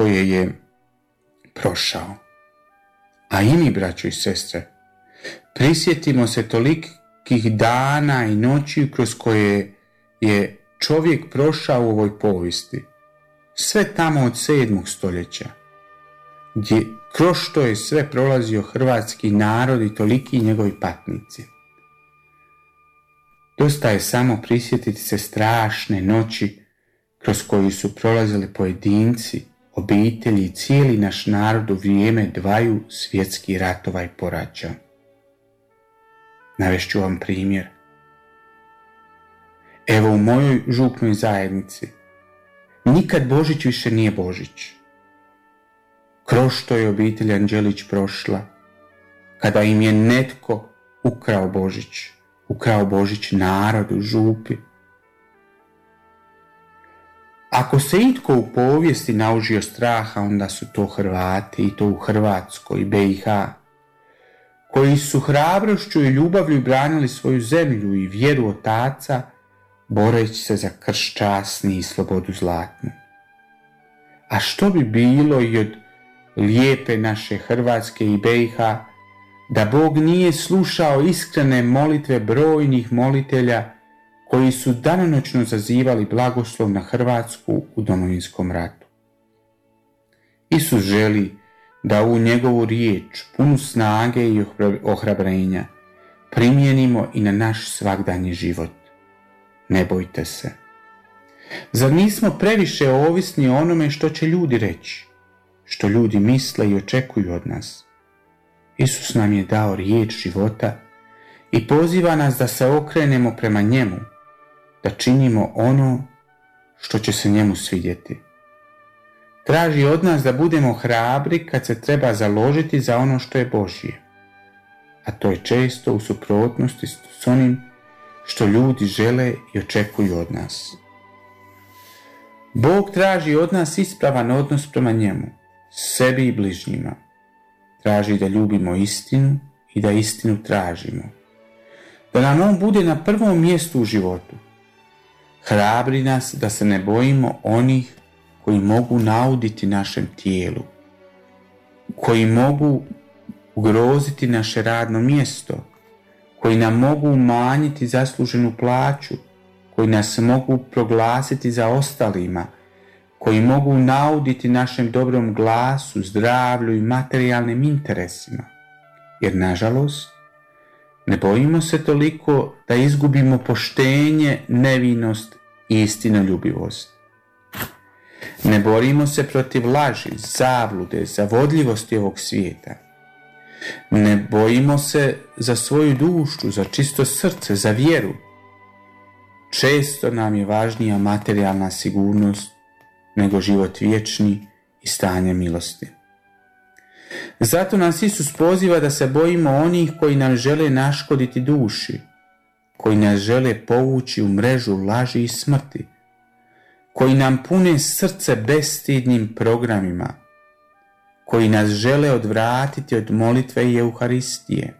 koje je prošao. A i mi, braćo i sestre, prisjetimo se tolikih dana i noći kroz koje je čovjek prošao u ovoj povijesti. Sve tamo od 7. stoljeća, gdje kroz što je sve prolazio hrvatski narod i toliki njegovi patnici. Dosta je samo prisjetiti se strašne noći kroz koju su prolazili pojedinci, obitelji i cijeli naš narod u vrijeme 2 svjetskih ratova i poraća. Navešću vam primjer. Evo, u mojoj župnoj zajednici nikad Božić više nije Božić. Kroz što je obitelj Anđelić prošla, kada im je netko ukrao Božić narodu u župi. Ako se itko u povijesti naužio straha, onda su to Hrvati, i to u Hrvatskoj i BiH, koji su hrabrošću i ljubavlju branili svoju zemlju i vjeru otaca, boreći se za krst časni i slobodu zlatnu. A što bi bilo i od lijepe naše Hrvatske i BiH, da Bog nije slušao iskrene molitve brojnih molitelja koji su danonoćno zazivali blagoslov na Hrvatsku u Domovinskom ratu. Isus želi da u njegovu riječ, punu snage i ohrabrenja, primijenimo i na naš svagdanji život. Ne bojte se. Zar nismo previše ovisni o onome što će ljudi reći, što ljudi misle i očekuju od nas? Isus nam je dao riječ života i poziva nas da se okrenemo prema njemu, da činimo ono što će se njemu svidjeti. Traži od nas da budemo hrabri kad se treba založiti za ono što je Božje, a to je često u suprotnosti s onim što ljudi žele i očekuju od nas. Bog traži od nas ispravan odnos prema njemu, sebi i bližnjima. Traži da ljubimo istinu i da istinu tražimo. Da nam on bude na prvom mjestu u životu. Hrabri nas da se ne bojimo onih koji mogu nauditi našem tijelu, koji mogu ugroziti naše radno mjesto, koji nam mogu umanjiti zasluženu plaću, koji nas mogu proglasiti za ostalima, koji mogu nauditi našem dobrom glasu, zdravlju i materijalnim interesima. Jer, nažalost, ne bojimo se toliko da izgubimo poštenje, nevinost i istinoljubivost. Ne borimo se protiv laži, zablude, zavodljivosti ovog svijeta. Ne bojimo se za svoju dušu, za čisto srce, za vjeru. Često nam je važnija materijalna sigurnost nego život vječni i stanje milosti. Zato nas Isus poziva da se bojimo onih koji nam žele naškoditi duši, koji nas žele povući u mrežu laži i smrti, koji nam pune srce bestidnim programima, koji nas žele odvratiti od molitve i Euharistije.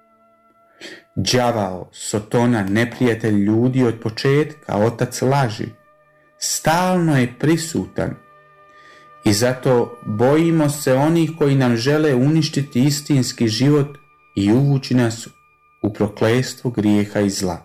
Đavao, Sotona, neprijatelj ljudi od početka, otac laži, stalno je prisutan i zato bojimo se onih koji nam žele uništiti istinski život i uvući nas u prokletstvo grijeha i zla.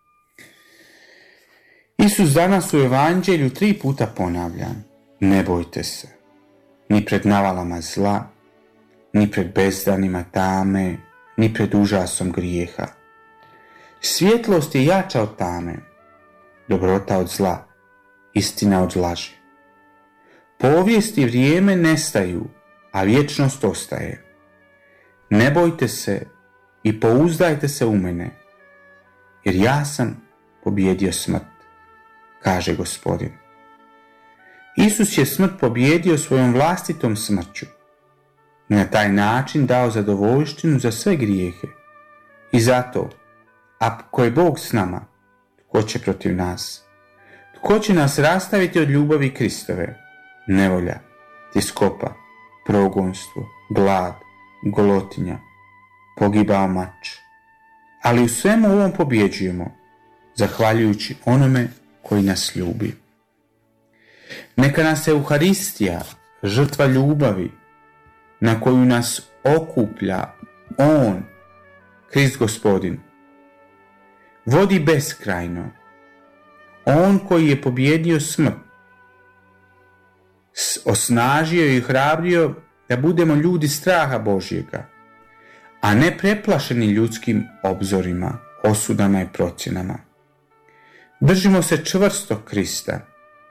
Isus danas u Evanđelju 3 puta ponavlja: ne bojte se, ni pred navalama zla, ni pred bezdanima tame, ni pred užasom grijeha. Svjetlost je jača od tame, dobrota od zla, istina od laži. Povijest i vrijeme nestaju, a vječnost ostaje. Ne bojte se i pouzdajte se u mene, jer ja sam pobijedio smrt, kaže Gospodin. Isus je smrt pobijedio svojom vlastitom smrću i na taj način dao zadovoljštinu za sve grijehe. I zato, ako je Bog s nama, tko će protiv nas? Tko će nas rastaviti od ljubavi Kristove? Nevolja, tjeskoba, progonstvo, glad, golotinja, pogibao mač. Ali u svemu ovom pobjeđujemo, zahvaljujući onome koji nas ljubi. Neka nas Euharistija, žrtva ljubavi na koju nas okuplja On, Krist Gospodin, vodi beskrajno. On koji je pobjedio smrt, osnažio i hrabrio da budemo ljudi straha Božjega, a ne preplašeni ljudskim obzorima, osudama i procjenama. Držimo se čvrsto Krista.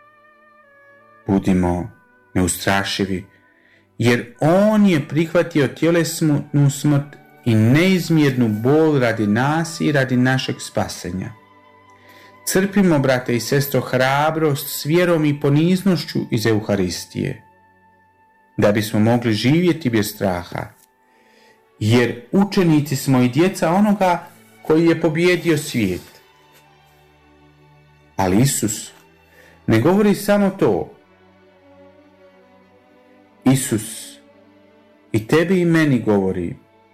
Budimo neustrašivi, jer On je prihvatio tjelesnu smrt i neizmjernu bol radi nas i radi našeg spasenja. Crpimo, brate i sestro, hrabrost s vjerom i poniznošću iz Euharistije, da bismo mogli živjeti bez straha, jer učenici smo i djeca onoga koji je pobjedio svijet. Ali Isus ne govori samo to. Isus i tebi i meni govori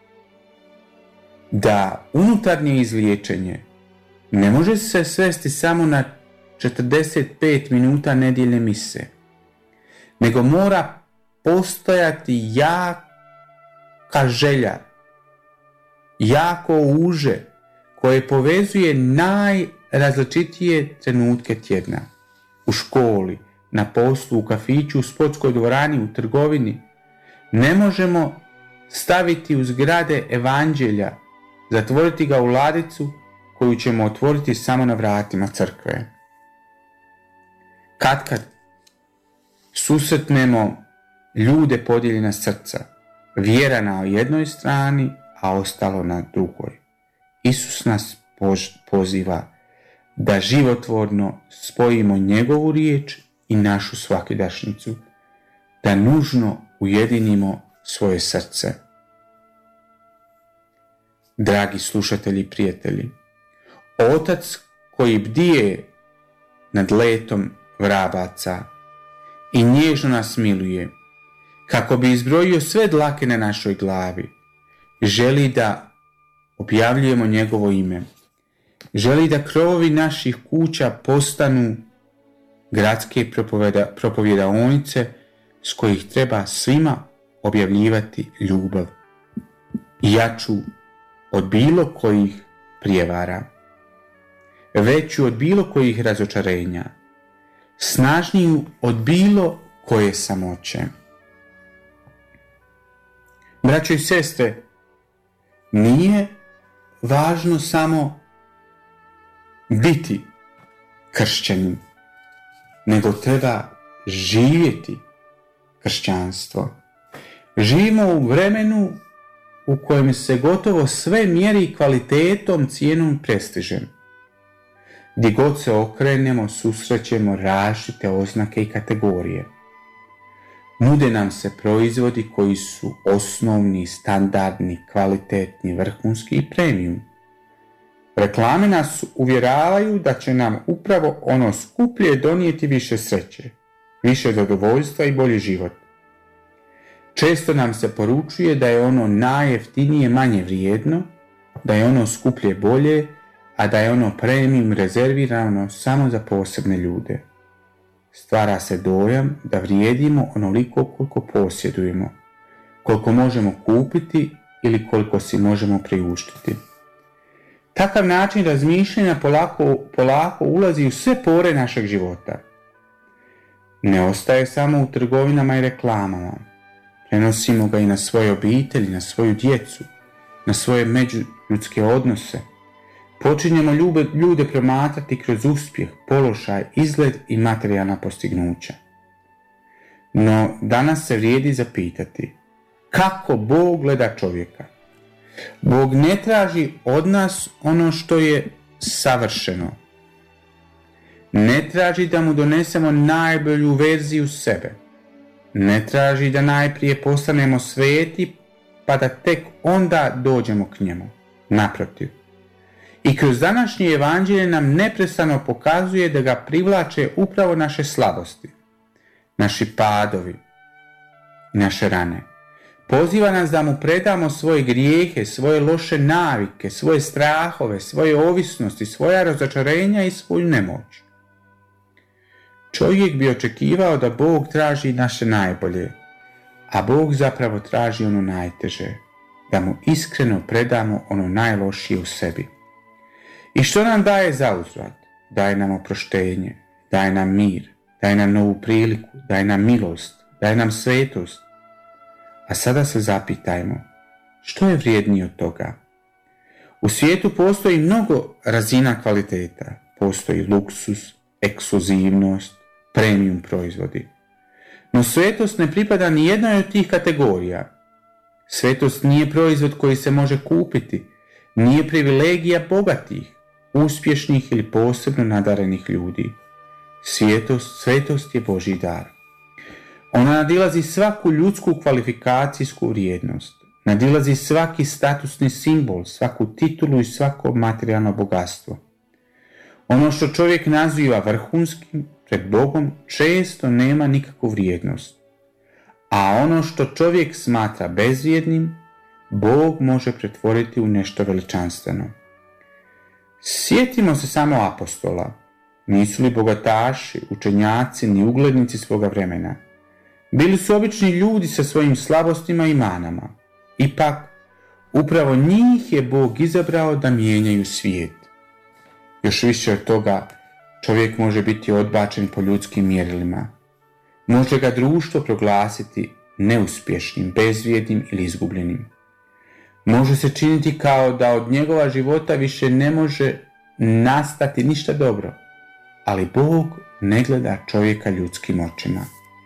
da unutarnje izliječenje ne može se svesti samo na 45 minuta nedjeljne mise, nego mora postojati jaka želja, jako uže, koje povezuje najrazličitije trenutke tjedna. U školi, na poslu, u kafiću, u sportskoj dvorani, u trgovini. Ne možemo staviti u zgrade evanđelja, zatvoriti ga u ladicu koju ćemo otvoriti samo na vratima crkve. Kad susretnemo ljude podijeljena srca, vjera na jednoj strani, a ostalo na drugoj. Isus nas poziva da životvorno spojimo njegovu riječ i našu svakidašnjicu, da nužno ujedinimo svoje srce. Dragi slušatelji i prijatelji, Otac koji bdije nad letom vrabaca i nježno nas miluje, kako bi izbrojio sve dlake na našoj glavi, želi da objavljujemo njegovo ime, želi da krovovi naših kuća postanu gradske propovjedaonice s kojih treba svima objavljivati ljubav, jaču od bilo kojih prijevara, veću od bilo kojih razočarenja, snažniju od bilo koje samoće. Braćo i sestre, nije važno samo biti kršćanin, nego treba živjeti kršćanstvo. Živimo u vremenu u kojem se gotovo sve mjeri kvalitetom, cijenom, prestižem. Gdje god se okrenemo, susrećemo različite oznake i kategorije. Nude nam se proizvodi koji su osnovni, standardni, kvalitetni, vrhunski i premium. Reklame nas uvjeravaju da će nam upravo ono skuplje donijeti više sreće, više zadovoljstva i bolji život. Često nam se poručuje da je ono najjeftinije manje vrijedno, da je ono skuplje bolje, a da je ono premium rezervirano samo za posebne ljude. Stvara se dojam da vrijedimo onoliko koliko posjedujemo, koliko možemo kupiti ili koliko si možemo priuštiti. Takav način razmišljanja polako ulazi u sve pore našeg života. Ne ostaje samo u trgovinama i reklamama. Prenosimo ga i na svoje obitelji, na svoju djecu, na svoje međuljudske odnose. Počinjemo ljude promatrati kroz uspjeh, položaj, izgled i materijalna postignuća. No danas se vrijedi zapitati kako Bog gleda čovjeka. Bog ne traži od nas ono što je savršeno. Ne traži da mu donesemo najbolju verziju sebe. Ne traži da najprije postanemo sveti pa da tek onda dođemo k njemu. Naprotiv. I kroz današnje evanđelje nam neprestano pokazuje da ga privlače upravo naše slabosti, naši padovi i naše rane. Poziva nas da mu predamo svoje grijehe, svoje loše navike, svoje strahove, svoje ovisnosti, svoja razočarenja i svoju nemoć. Čovjek bi očekivao da Bog traži naše najbolje, a Bog zapravo traži ono najteže, da mu iskreno predamo ono najlošije u sebi. I što nam daje zauzvrat? Daje nam oproštenje, daje nam mir, daje nam novu priliku, daje nam milost, daje nam svetost. A sada se zapitajmo, što je vrijednije od toga? U svijetu postoji mnogo razina kvaliteta. Postoji luksuz, ekskluzivnost, premium proizvodi. No svetost ne pripada ni jednoj od tih kategorija. Svetost nije proizvod koji se može kupiti, nije privilegija bogatih, uspješnih ili posebno nadarenih ljudi. Svetost je Božji dar. Ona nadilazi svaku ljudsku kvalifikacijsku vrijednost, nadilazi svaki statusni simbol, svaku titulu i svako materijalno bogatstvo. Ono što čovjek naziva vrhunskim pred Bogom često nema nikakvu vrijednost, a ono što čovjek smatra bezvrijednim, Bog može pretvoriti u nešto veličanstveno. Sjetimo se samo apostola. Nisu li bogataši, učenjaci ni uglednici svoga vremena? Bili su obični ljudi sa svojim slabostima i manama. Ipak, upravo njih je Bog izabrao da mijenjaju svijet. Još više od toga, čovjek može biti odbačen po ljudskim mjerilima. Može ga društvo proglasiti neuspješnim, bezvrijednim ili izgubljenim. Može se činiti kao da od njegova života više ne može nastati ništa dobro, ali Bog ne gleda čovjeka ljudskim očima.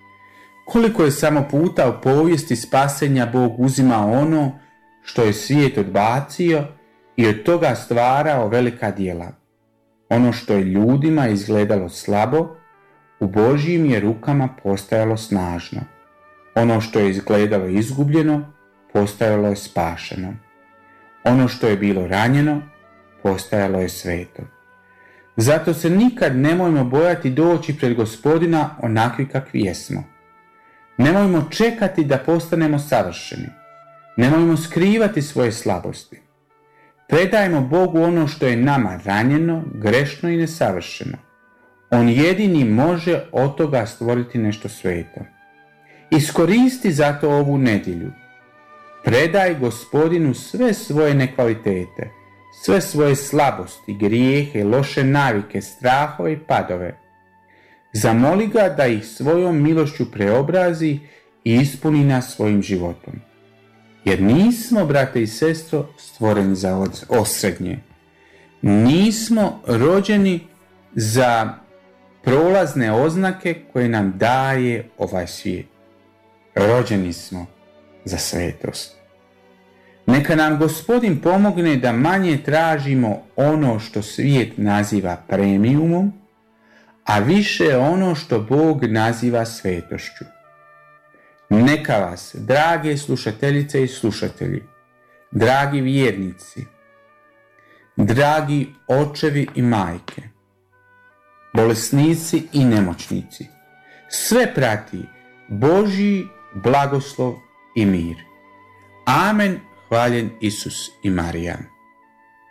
Koliko je samo puta u povijesti spasenja Bog uzimao ono što je svijet odbacio i od toga stvarao velika djela. Ono što je ljudima izgledalo slabo, u Božjim je rukama postajalo snažno. Ono što je izgledalo izgubljeno, postajalo je spašeno. Ono što je bilo ranjeno, postajalo je sveto. Zato se nikad nemojmo bojati doći pred Gospodina onakvi kakvi jesmo. Nemojmo čekati da postanemo savršeni. Nemojmo skrivati svoje slabosti. Predajmo Bogu ono što je nama ranjeno, grešno i nesavršeno. On jedini može od toga stvoriti nešto sveto. Iskoristi zato ovu nedjelju. Predaj Gospodinu sve svoje nekvalitete, sve svoje slabosti, grijehe, loše navike, strahove i padove. Zamoli ga da ih svojom milošću preobrazi i ispuni nas svojim životom. Jer nismo, brate i sestro, stvoreni za osrednje. Nismo rođeni za prolazne oznake koje nam daje ovaj svijet. Rođeni smo za svetost. Neka nam Gospodin pomogne da manje tražimo ono što svijet naziva premiumom, a više ono što Bog naziva svetošću. Neka vas, drage slušateljice i slušatelji, dragi vjernici, dragi očevi i majke, bolesnici i nemoćnici, sve prati Božji blagoslov i mir. Amen. Hvaljen Isus i Marija.